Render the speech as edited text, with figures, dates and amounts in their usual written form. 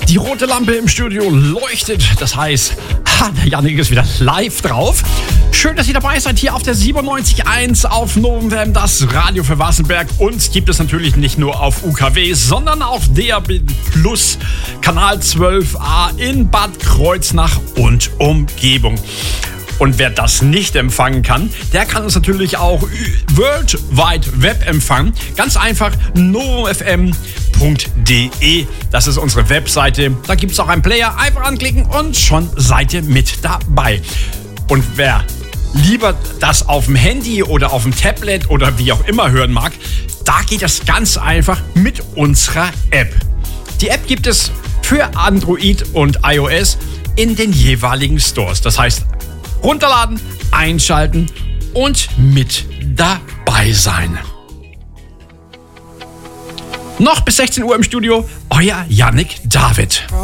Die rote Lampe im Studio leuchtet. Das heißt, der Jannik ist wieder live drauf. Schön, dass ihr dabei seid hier auf der 97.1 auf Novum, das Radio für Wassenberg. Uns gibt es natürlich nicht nur auf UKW, sondern auf DAB+, Kanal 12a in Bad Kreuznach und Umgebung. Und wer das nicht empfangen kann, der kann uns natürlich auch World Wide Web empfangen. Ganz einfach novumfm.de. Das ist unsere Webseite. Da gibt es auch einen Player. Einfach anklicken und schon seid ihr mit dabei. Und wer lieber das auf dem Handy oder auf dem Tablet oder wie auch immer hören mag, da geht das ganz einfach mit unserer App. Die App gibt es für Android und iOS in den jeweiligen Stores. Das heißt, runterladen, einschalten und mit dabei sein. Noch bis 16 Uhr im Studio, euer Jannik David.